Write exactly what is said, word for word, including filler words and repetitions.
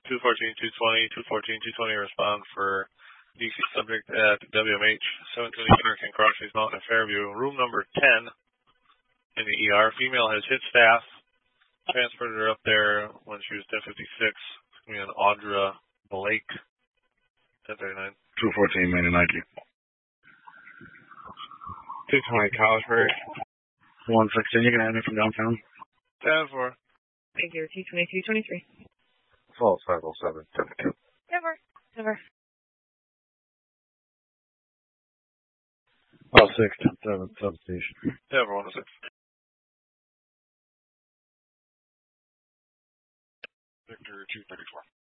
two fourteen, two twenty, two fourteen, two twenty respond for D C subject at W M H, seven twenty American Crossings Mountain in Fairview. Room number ten in the E R. Female has hit staff. Transferred her up there when she was ten fifty-six. It's going to be an Audra Blake, ten thirty-nine. two fourteen, Main and Nike. two twenty, Collinsburg. one sixteen, you can have me from downtown. ten four. Thank you, two twenty-two twenty-three. False, five oh seven, seventy-two. Never, never. Oh, six, ten seven, substation. Never, one oh six. Victor two thirty-four.